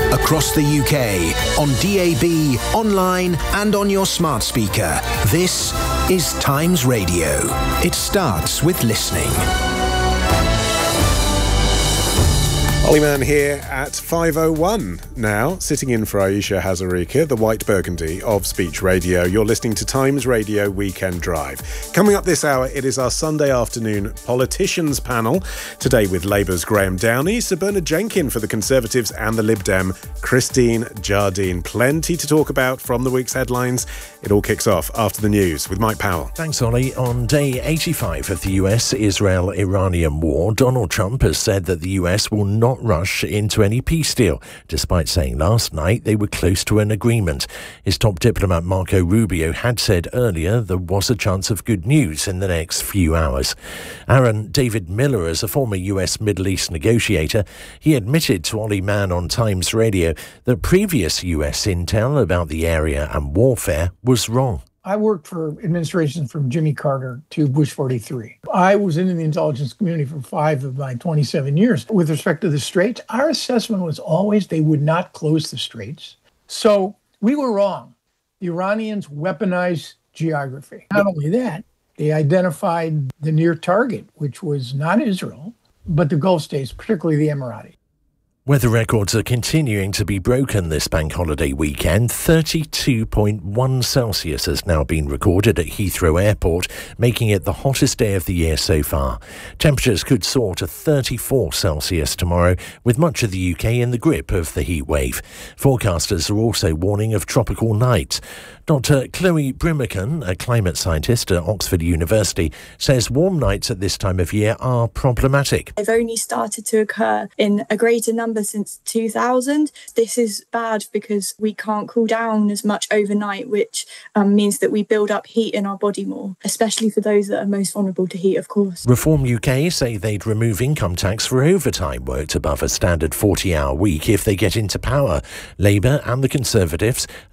Across the UK, on DAB, online and on your smart speaker. This is Times Radio. It starts with listening. Ollie Mann here at 5:01 now, sitting in for Aisha Hazarika, the White Burgundy of Speech Radio. You're listening to Times Radio Weekend Drive. Coming up this hour, it is our Sunday afternoon politicians panel. Today with Labour's Graham Downey, Sir Bernard Jenkin for the Conservatives and the Lib Dem, Christine Jardine. Plenty to talk about from the week's headlines. It all kicks off after the news with Mike Powell. Thanks, Ollie. On day 85 of the US-Israel-Iranian war, Donald Trump has said that the US will not rush into any peace deal, despite saying last night they were close to an agreement. His top diplomat Marco Rubio had said earlier there was a chance of good news in the next few hours. Aaron David Miller, as a former US Middle East negotiator, he admitted to Ollie Mann on Times Radio that previous US intel about the area and warfare was wrong. I worked for administrations from Jimmy Carter to Bush 43. I was in the intelligence community for 5 of my 27 years. With respect to the Straits, our assessment was always they would not close the Straits. So we were wrong. The Iranians weaponized geography. Not only that, they identified the near target, which was not Israel, but the Gulf states, particularly the Emiratis. Weather records are continuing to be broken this bank holiday weekend. 32.1 Celsius has now been recorded at Heathrow Airport, making it the hottest day of the year so far. Temperatures could soar to 34 Celsius tomorrow, with much of the UK in the grip of the heat wave. Forecasters are also warning of tropical nights. Dr. Chloe Brimacon, a climate scientist at Oxford University, says warm nights at this time of year are problematic. They've only started to occur in a greater number since 2000. This is bad because we can't cool down as much overnight, which means that we build up heat in our body more, especially for those that are most vulnerable to heat, of course. Reform UK say they'd remove income tax for overtime worked above a standard 40-hour week if they get into power. Labour and the Conservatives